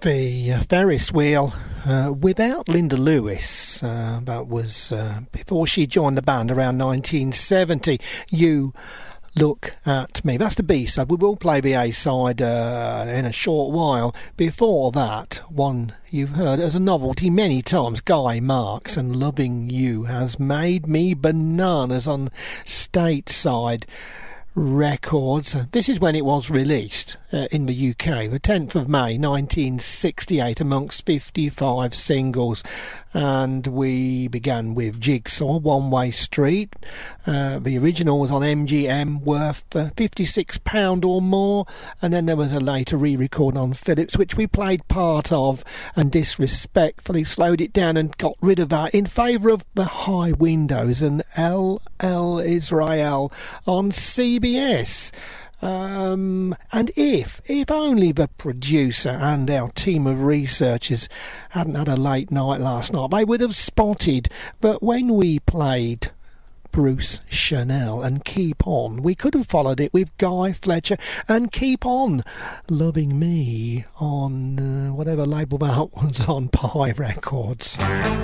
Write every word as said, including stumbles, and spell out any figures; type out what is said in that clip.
The uh, Ferris wheel uh, without Linda Lewis. Uh, that was uh, before she joined the band around nineteen seventy. You Look at Me. That's the B-side. We will play the A-side uh, in a short while. Before that, one you've heard as a novelty many times, Guy Marks and Loving You Has Made Me Bananas on Stateside Records. This is when it was released uh, in the U K, the tenth of May nineteen sixty-eight, amongst fifty-five singles. And we began with Jigsaw, One Way Street. Uh, the original was on M G M, worth uh, fifty-six pounds or more. And then there was a later re-record on Philips, which we played part of and disrespectfully slowed it down and got rid of that in favour of The High Windows and L L Israel on C B S. Um, and if, if only the producer and our team of researchers hadn't had a late night last night, they would have spotted that when we played Bruce Chanel and Keep On, we could have followed it with Guy Fletcher and Keep On Loving Me on uh, whatever label that was on, Pie Records.